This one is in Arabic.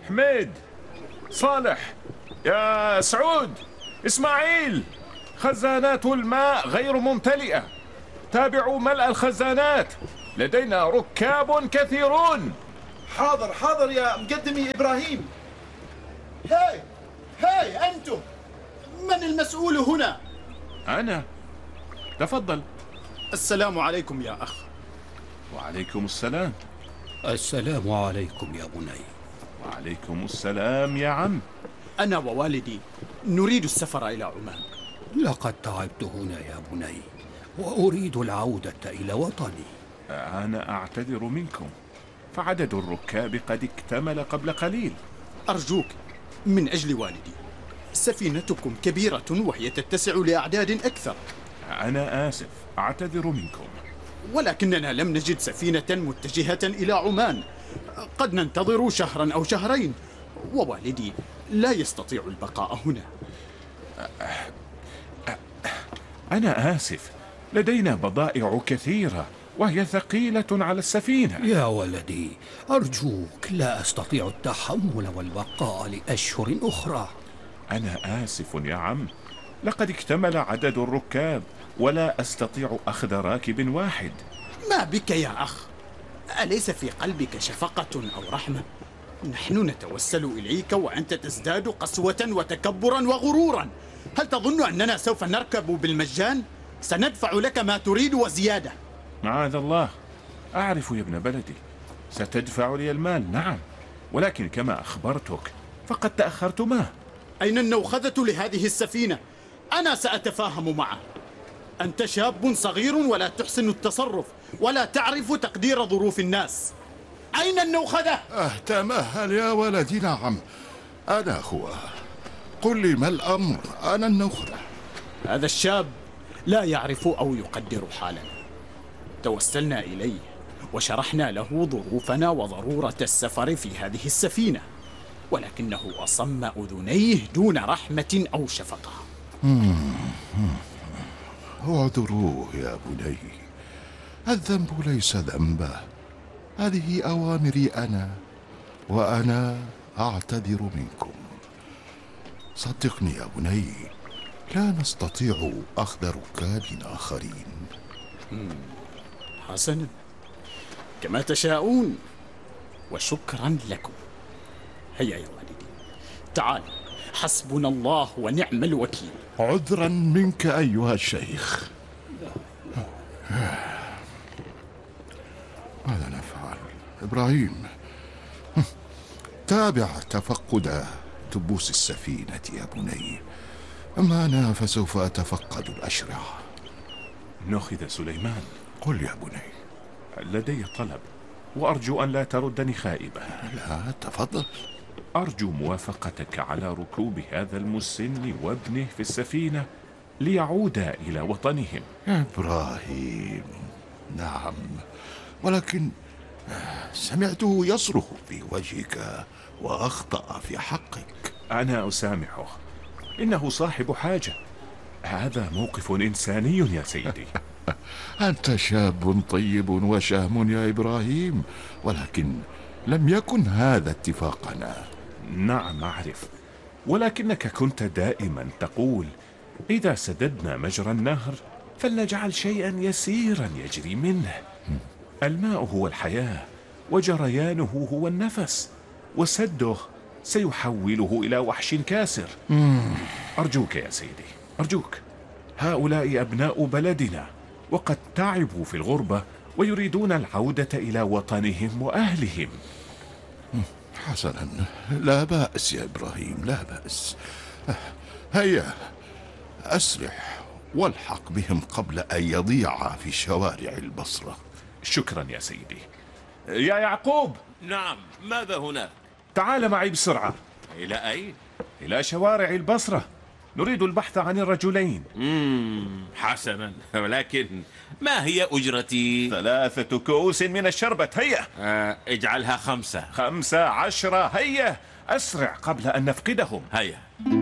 حميد، صالح، يا سعود، إسماعيل، خزانات الماء غير ممتلئة. تابعوا ملء الخزانات، لدينا ركاب كثيرون. حاضر حاضر يا مقدمي إبراهيم. هاي أنتم، من المسؤول هنا؟ أنا. تفضل. السلام عليكم يا أخ. وعليكم السلام. السلام عليكم يا بني. وعليكم السلام يا عم. أنا ووالدي نريد السفر إلى عمان. لقد تعبت هنا يا بني، وأريد العودة إلى وطني. أنا أعتذر منكم، فعدد الركاب قد اكتمل قبل قليل. أرجوك من أجل والدي، سفينتكم كبيرة وهي تتسع لأعداد أكثر. أنا آسف، أعتذر منكم. ولكننا لم نجد سفينة متجهة إلى عمان. قد ننتظر شهرا أو شهرين، ووالدي لا يستطيع البقاء هنا. أنا آسف، لدينا بضائع كثيرة وهي ثقيلة على السفينة. يا ولدي، أرجوك، لا أستطيع التحمل والبقاء لأشهر أخرى. أنا آسف يا عم، لقد اكتمل عدد الركاب ولا أستطيع أخذ راكب واحد. ما بك يا أخ؟ أليس في قلبك شفقة أو رحمة؟ نحن نتوسل إليك وأنت تزداد قسوة وتكبرا وغرورا. هل تظن أننا سوف نركب بالمجان؟ سندفع لك ما تريد وزيادة. معاذ الله، أعرف يا ابن بلدي، ستدفع لي المال نعم، ولكن كما أخبرتك فقد تأخرتما. أين النوخذة لهذه السفينة؟ أنا سأتفاهم معه. أنت شاب صغير ولا تحسن التصرف ولا تعرف تقدير ظروف الناس. أين النوخذة؟ تمهل يا ولدي. نعم أنا هو. قل لي ما الأمر؟ أنا النوخذة. هذا الشاب لا يعرف أو يقدر حالنا. توسلنا إليه وشرحنا له ظروفنا وضرورة السفر في هذه السفينة، ولكنه أصم أذنيه دون رحمة أو شفقة. اعذروه يا بني، الذنب ليس ذنبه، هذه أوامري أنا، وأنا أعتذر منكم. صدقني يا بني، لا نستطيع أخذ ركاب آخرين. حسنا، كما تشاءون، وشكرا لكم. هيا يا والدي، تعال، حسبنا الله ونعم الوكيل. عذرا منك أيها الشيخ. ماذا نفعل؟ إبراهيم، تابع تفقد تبوس السفينة يا بني، أما أنا فسوف أتفقد الأشرعة. نخذ سليمان. قل يا بني. لدي طلب، وأرجو أن لا تردني خائبة. لا، تفضل. أرجو موافقتك على ركوب هذا المسن وابنه في السفينة ليعودا إلى وطنهم. إبراهيم، نعم، ولكن سمعته يصرخ في وجهك وأخطأ في حقك. أنا أسامحه، إنه صاحب حاجة. هذا موقف إنساني يا سيدي. أنت شاب طيب وشهم يا إبراهيم، ولكن لم يكن هذا اتفاقنا. نعم أعرف، ولكنك كنت دائما تقول إذا سددنا مجرى النهر فلنجعل شيئا يسيرا يجري منه. الماء هو الحياة، وجريانه هو النفس، وسده سيحوله إلى وحش كاسر. أرجوك يا سيدي، أرجوك، هؤلاء أبناء بلدنا، وقد تعبوا في الغربة ويريدون العودة إلى وطنهم وأهلهم. حسنا، لا بأس يا إبراهيم، لا بأس. هيا أسرح والحق بهم قبل أن يضيعا في شوارع البصرة. شكرا يا سيدي. يا يعقوب. نعم، ماذا هناك؟ تعال معي بسرعة. إلى أين؟ إلى شوارع البصرة، نريد البحث عن الرجلين. حسنا، ولكن ما هي أجرتي؟ 3 كؤوس من الشربة. هيا. اجعلها 5. 15. هيا أسرع قبل أن نفقدهم. هيا.